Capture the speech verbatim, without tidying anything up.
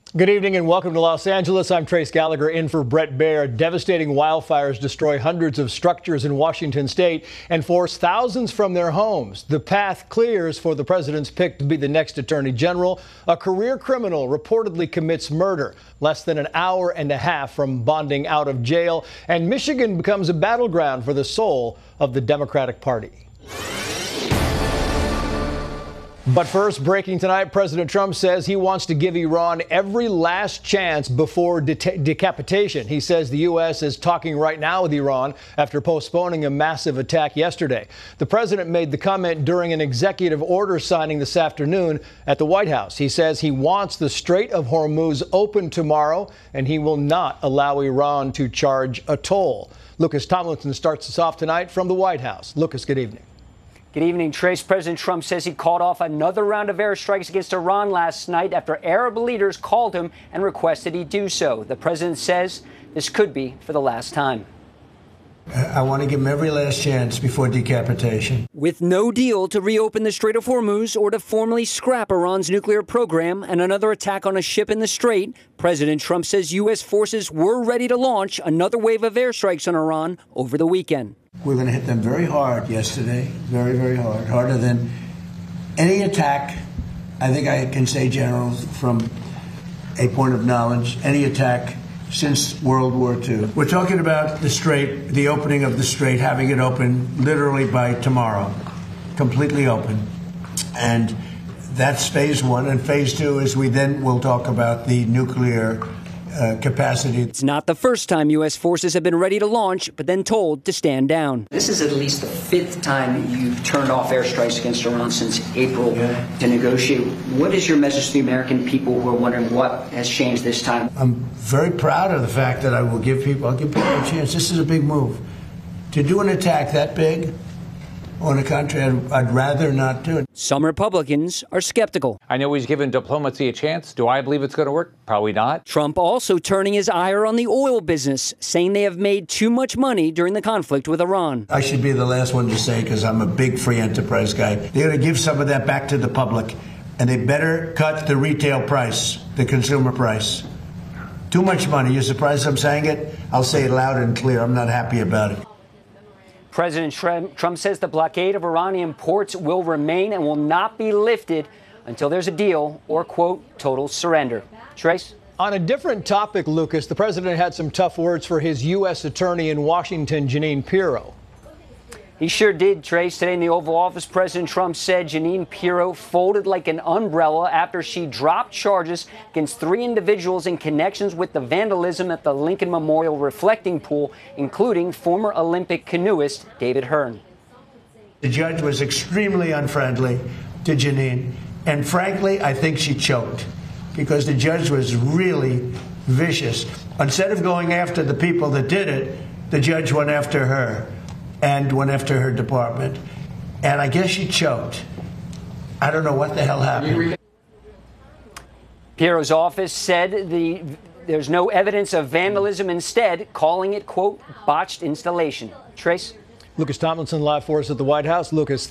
Good evening and welcome to Los Angeles. I'm Trace Gallagher in for Brett Baer. Devastating wildfires destroy hundreds of structures in Washington state and force thousands from their homes. The path clears for the president's pick to be the next attorney general. A career criminal reportedly commits murder less than an hour and a half from bonding out of jail. And Michigan becomes a battleground for the soul of the Democratic Party. But first, breaking tonight, President Trump says he wants to give Iran every last chance before de decapitation. He says the U S is talking right now with Iran after postponing a massive attack yesterday. The president made the comment during an executive order signing this afternoon at the White House. He says he wants the Strait of Hormuz open tomorrow, and he will not allow Iran to charge a toll. Lucas Tomlinson starts us off tonight from the White House. Lucas, good evening. Good evening, Trace. President Trump says he called off another round of airstrikes against Iran last night after Arab leaders called him and requested he do so. The president says this could be for the last time. I want to give him every last chance before decapitation. With no deal to reopen the Strait of Hormuz or to formally scrap Iran's nuclear program and another attack on a ship in the Strait, President Trump says U S forces were ready to launch another wave of airstrikes on Iran over the weekend. We're going to hit them very hard yesterday, very, very hard, harder than any attack. I think I can say, General, from a point of knowledge, any attack since World War Two. We're talking about the Strait, the opening of the Strait, having it open literally by tomorrow, completely open. And that's phase one. And phase two is we then will talk about the nuclear Uh, capacity. It's not the first time U S forces have been ready to launch, but then told to stand down. This is at least the fifth time you've turned off airstrikes against Iran since April yeah. to negotiate. What is your message to the American people who are wondering what has changed this time? I'm very proud of the fact that I will give people, I'll give people a chance. This is a big move. To do an attack that big on a country, I'd, I'd rather not do it. Some Republicans are skeptical. I know he's given diplomacy a chance. Do I believe it's going to work? Probably not. Trump also turning his ire on the oil business, saying they have made too much money during the conflict with Iran. I should be the last one to say, because I'm a big free enterprise guy, they're going to give some of that back to the public, and they better cut the retail price, the consumer price. Too much money. You're surprised I'm saying it? I'll say it loud and clear. I'm not happy about it. President Trump says the blockade of Iranian ports will remain and will not be lifted until there's a deal or, quote, total surrender. Trace? On a different topic, Lucas, the president had some tough words for his U S attorney in Washington, Jeanine Pirro. He sure did, Trace. Today in the Oval Office, President Trump said Jeanine Pirro folded like an umbrella after she dropped charges against three individuals in connections with the vandalism at the Lincoln Memorial reflecting pool, including former Olympic canoeist David Hearn. The judge was extremely unfriendly to Jeanine, and frankly, I think she choked, because the judge was really vicious. Instead of going after the people that did it, the judge went after her and went after her department. And I guess she choked. I don't know what the hell happened. Pirro's office said the there's no evidence of vandalism, instead calling it, quote, botched installation. Trace? Lucas Tomlinson live for us at the White House. Lucas.